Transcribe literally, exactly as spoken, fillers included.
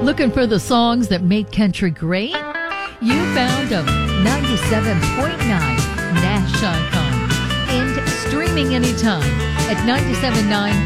Looking for the songs that made country great? You found them. ninety-seven point nine Nash Icon. And streaming anytime at nine seven nine